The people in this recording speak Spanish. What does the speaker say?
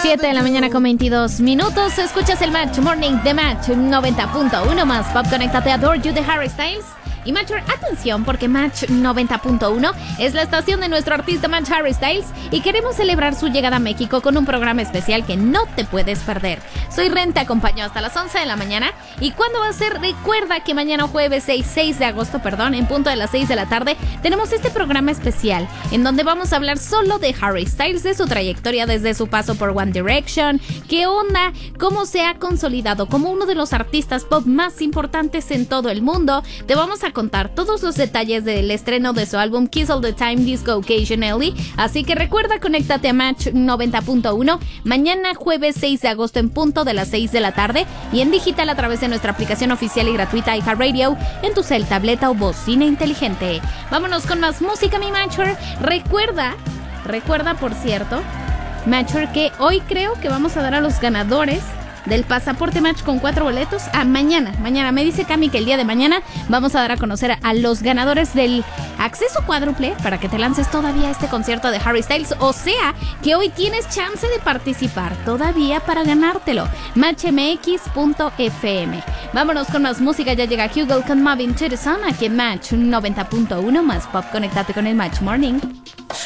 7 de la mañana con 22 minutos. Escuchas el Match Morning de Match 90.1 más Pop. Conéctate a Adore You de Harry Styles. Y Match, atención, porque Match 90.1 es la estación de nuestro artista Match Harry Styles y queremos celebrar su llegada a México con un programa especial que no te puedes perder. Soy Ren, te acompaño hasta las 11 de la mañana. ¿Y cuándo va a ser? Recuerda que mañana jueves 6 de agosto, en punto de las 6 de la tarde, tenemos este programa especial en donde vamos a hablar solo de Harry Styles, de su trayectoria desde su paso por One Direction, qué onda, cómo se ha consolidado como uno de los artistas pop más importantes en todo el mundo. Te vamos a contar todos los detalles del estreno de su álbum Kiss All the Time Disco Occasionally, así que recuerda, conéctate a Match 90.1 mañana jueves 6 de agosto en punto de las 6 de la tarde y en digital a través de nuestra aplicación oficial y gratuita iHeartRadio en tu cel, tableta o bocina inteligente. Vámonos con más música, mi Matcher. Recuerda por cierto, Matcher, que hoy creo que vamos a dar a los ganadores del pasaporte Match con 4 boletos a mañana. Me dice Cami que el día de mañana vamos a dar a conocer a los ganadores del acceso cuádruple para que te lances todavía a este concierto de Harry Styles. O sea, que hoy tienes chance de participar todavía para ganártelo. matchmx.fm. Vámonos con más música. Ya llega Hugo con Moving to the Sun aquí en Match 90.1 más Pop. Conéctate con el Match Morning.